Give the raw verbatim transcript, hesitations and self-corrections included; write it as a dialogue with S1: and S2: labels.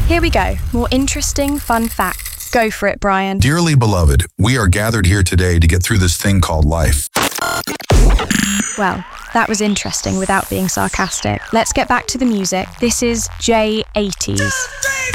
S1: Here we go. More interesting, fun facts. Go for it, Brian.
S2: Dearly beloved, we are gathered here today to get through this thing called life.
S1: Well, that was interesting without being sarcastic. Let's get back to the music. This is J eighties.